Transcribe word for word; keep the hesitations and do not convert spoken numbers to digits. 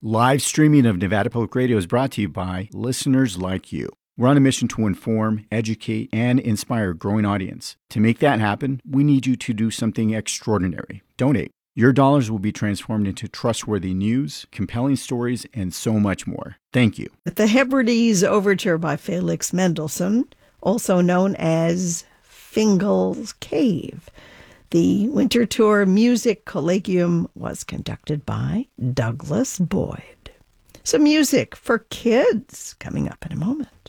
Live streaming of Nevada Public Radio is brought to you by listeners like you. We're on a mission to inform, educate, and inspire a growing audience. To make that happen, we need you to do something extraordinary. Donate. Your dollars will be transformed into trustworthy news, compelling stories, and so much more. Thank you. The Hebrides Overture by Felix Mendelssohn, also known as Fingal's Cave. The Winter Tour Music Collegium was conducted by Douglas Boyd. Some music for kids coming up in a moment.